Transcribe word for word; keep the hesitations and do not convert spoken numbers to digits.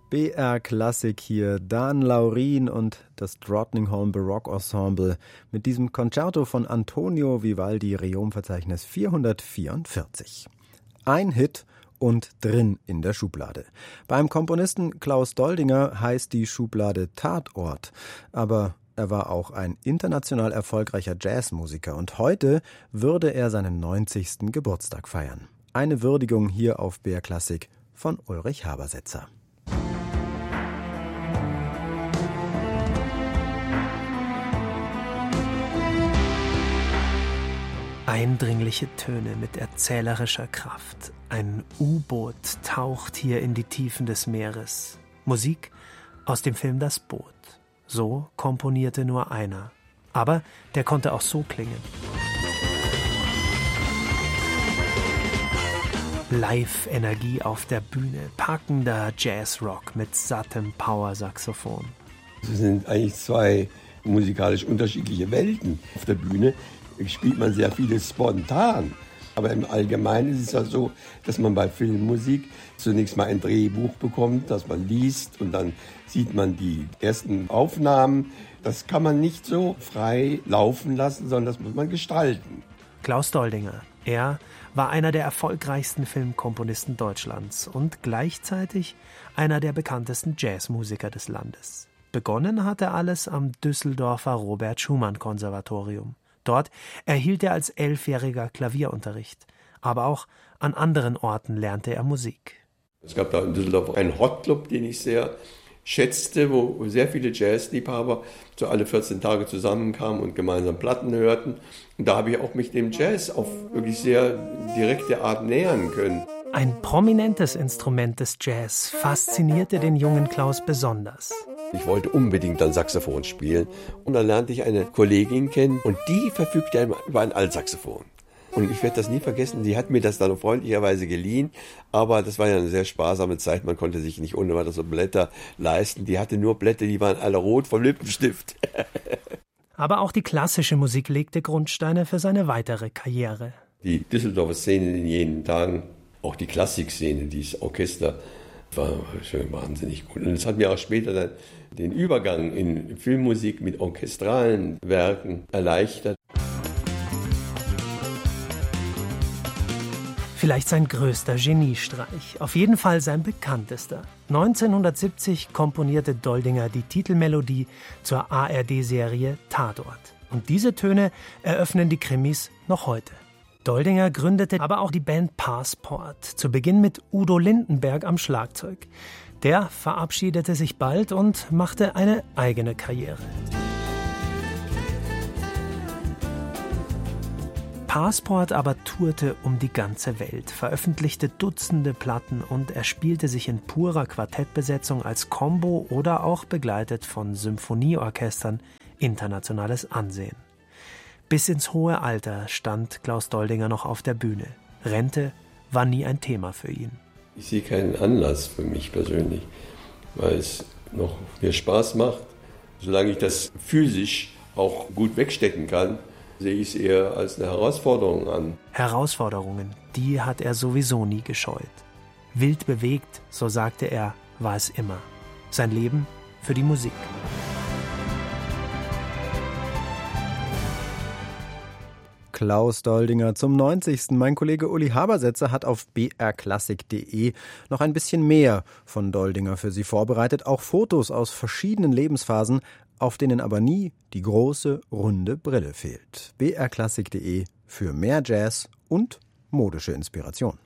B R Klassik hier, Dan Laurin und das Drottningholm Baroque Ensemble mit diesem Concerto von Antonio Vivaldi, Reom-Verzeichnis vierhundertvierundvierzig. Ein Hit und drin in der Schublade. Beim Komponisten Klaus Doldinger heißt die Schublade Tatort, aber er war auch ein international erfolgreicher Jazzmusiker und heute würde er seinen neunzigsten Geburtstag feiern. Eine Würdigung hier auf B R Klassik von Ulrich Habersetzer. Eindringliche Töne mit erzählerischer Kraft. Ein U-Boot taucht hier in die Tiefen des Meeres. Musik aus dem Film Das Boot. So komponierte nur einer. Aber der konnte auch so klingen. Live-Energie auf der Bühne. Packender Jazzrock mit sattem Power-Saxophon. Es sind eigentlich zwei musikalisch unterschiedliche Welten. Auf der Bühne spielt man sehr vieles spontan. Aber im Allgemeinen ist es ja so, dass man bei Filmmusik zunächst mal ein Drehbuch bekommt, das man liest und dann sieht man die ersten Aufnahmen. Das kann man nicht so frei laufen lassen, sondern das muss man gestalten. Klaus Doldinger, er war einer der erfolgreichsten Filmkomponisten Deutschlands und gleichzeitig einer der bekanntesten Jazzmusiker des Landes. Begonnen hatte alles am Düsseldorfer Robert-Schumann-Konservatorium. Dort erhielt er als Elfjähriger Klavierunterricht. Aber auch an anderen Orten lernte er Musik. Es gab da in Düsseldorf einen Hotclub, den ich sehr schätzte, wo sehr viele Jazzliebhaber so alle vierzehn Tage zusammenkamen und gemeinsam Platten hörten. Und da habe ich auch mich dem Jazz auf wirklich sehr direkte Art nähern können. Ein prominentes Instrument des Jazz faszinierte den jungen Klaus besonders. Ich wollte unbedingt dann Saxophon spielen und dann lernte ich eine Kollegin kennen und die verfügte über ein Altsaxophon. Und ich werde das nie vergessen, sie hat mir das dann freundlicherweise geliehen, aber das war ja eine sehr sparsame Zeit, man konnte sich nicht ohne weiteres so Blätter leisten. Die hatte nur Blätter, die waren alle rot vom Lippenstift. Aber auch die klassische Musik legte Grundsteine für seine weitere Karriere. Die Düsseldorfer Szene in jenen Tagen, auch die Klassikszene, dieses Orchester, war schon wahnsinnig gut. Und es hat mir auch später dann den Übergang in Filmmusik mit orchestralen Werken erleichtert. Vielleicht sein größter Geniestreich, auf jeden Fall sein bekanntester. neunzehnhundertsiebzig komponierte Doldinger die Titelmelodie zur A R D-Serie Tatort. Und diese Töne eröffnen die Krimis noch heute. Doldinger gründete aber auch die Band Passport, zu Beginn mit Udo Lindenberg am Schlagzeug. Der verabschiedete sich bald und machte eine eigene Karriere. Passport aber tourte um die ganze Welt, veröffentlichte Dutzende Platten und er spielte sich in purer Quartettbesetzung als Combo oder auch begleitet von Symphonieorchestern internationales Ansehen. Bis ins hohe Alter stand Klaus Doldinger noch auf der Bühne. Rente war nie ein Thema für ihn. Ich sehe keinen Anlass für mich persönlich, weil es noch mir Spaß macht. Solange ich das physisch auch gut wegstecken kann, sehe ich es eher als eine Herausforderung an. Herausforderungen, die hat er sowieso nie gescheut. Wild bewegt, so sagte er, war es immer. Sein Leben für die Musik. Klaus Doldinger zum neunzigsten Mein Kollege Uli Habersetzer hat auf b r klassik punkt d e noch ein bisschen mehr von Doldinger für Sie vorbereitet. Auch Fotos aus verschiedenen Lebensphasen, auf denen aber nie die große, runde Brille fehlt. b r klassik punkt d e für mehr Jazz und modische Inspiration.